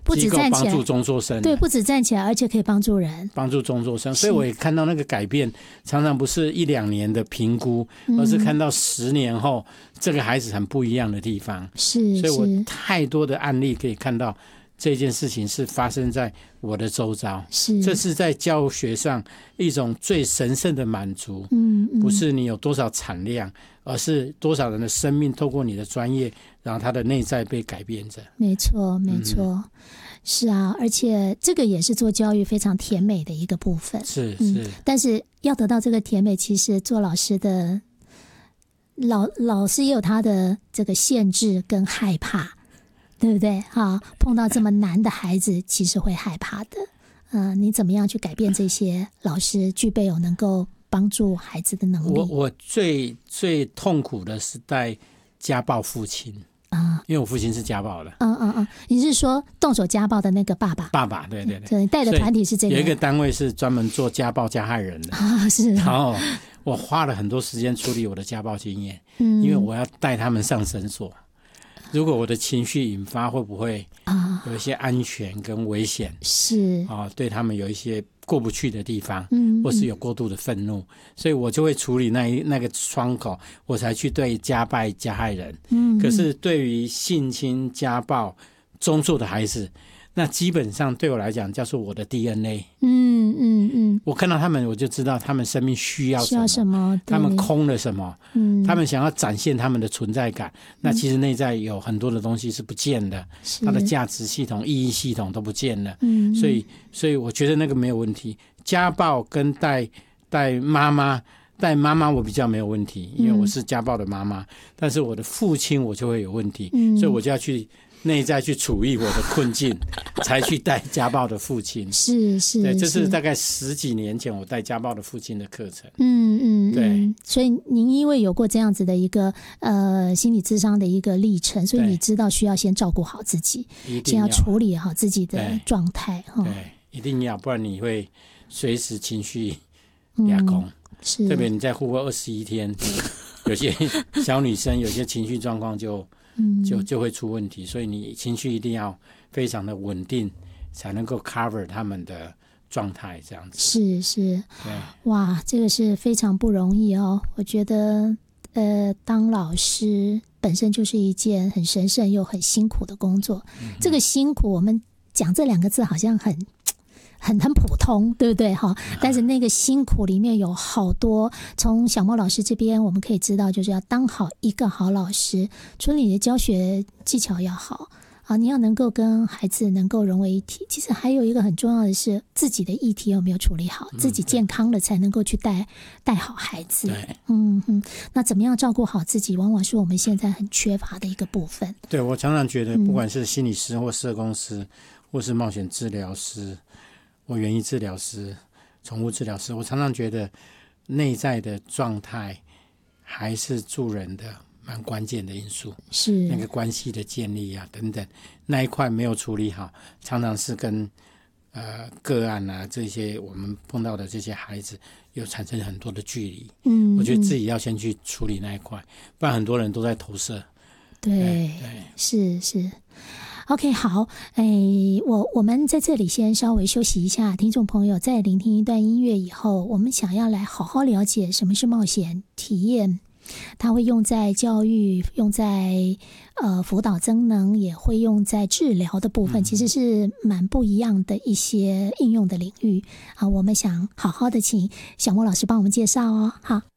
不止站起来帮助中辍生， 对，不止站起来，而且可以帮助人， 帮助中辍生。所以我也看到那个改变，常常不是1-2年的评估，而是看到10年后这个孩子很不一样的地方。 是， 所以我太多的案例可以看到这件事情是发生在我的周遭，这是在教学上一种最神圣的满足。不是你有多少产量，而是多少人的生命透过你的专业，然后他的内在被改变着。 没错没错，是啊，而且这个也是做教育非常甜美的一个部分。 是， 但是要得到这个甜美，其实做老师的老师也有他的这个限制跟害怕，对不对？碰到这么难的孩子，其实会害怕的。你怎么样去改变这些老师具备有能够帮助孩子的能力？ 我最痛苦的是带家暴父亲因为我父亲是家暴的。 你是说动手家暴的那个爸爸？ 爸爸，对， 你带的团体是这个？ 有一个单位是专门做家暴加害人的是。 然后我花了很多时间处理我的家暴经验，因为我要带他们上绳索。如果我的情绪引发，会不会有一些安全跟危险？ 是对他们有一些过不去的地方，或是有过度的愤怒，所以我就会处理那个窗口，我才去对家暴加害人。可是对于性侵、家暴、中辍的孩子，那基本上对我来讲叫做我的 DNA。我看到他们，我就知道他们生命需要什么，他们空了什么，他们想要展现他们的存在感，那其实内在有很多的东西是不见的，他的价值系统、意义系统都不见了。所以我觉得那个没有问题。家暴跟带妈妈我比较没有问题，因为我是家暴的妈妈，但是我的父亲我就会有问题，所以我就要去内在去处理我的困境，才去带家暴的父亲。是，对，这是大概10几年前我带家暴的父亲的课程。对。 所以您因为有过这样子的一个心理咨商的一个历程，所以你知道需要先照顾好自己，先要处理好自己的状态。 对，一定要，不然你会随时情绪压空。特别你在户外21天，有些小女生有些情绪状况就会出问题，所以你情绪一定要非常的稳定，才能够 cover 他们的状态，这样子。是，哇，这个是非常不容易哦。我觉得当老师本身就是一件很神圣又很辛苦的工作。这个辛苦，我们讲这2个字好像很普通，对不对？但是那个辛苦里面有好多，从小莫老师这边我们可以知道，就是要当好一个好老师，除了你的教学技巧要好你要能够跟孩子能够融为一体，其实还有一个很重要的是自己的议题有没有处理好，自己健康了才能够去带好孩子。那怎么样照顾好自己，往往是我们现在很缺乏的一个部分。对，我常常觉得不管是心理师或社工师或是冒险治疗师或园艺治疗师、宠物治疗师，我常常觉得内在的状态还是助人的蛮关键的因素。是那个关系的建立等等，那一块没有处理好，常常是跟个案这些我们碰到的这些孩子有产生很多的距离。我觉得自己要先去处理那一块，不然很多人都在投射。对，是。OK， 好，我们在这里先稍微休息一下，听众朋友在聆听一段音乐以后，我们想要来好好了解什么是冒险体验，它会用在教育，用在辅导增能，也会用在治疗的部分，其实是蛮不一样的一些应用的领域我们想好好的请小莫老师帮我们介绍哦。好。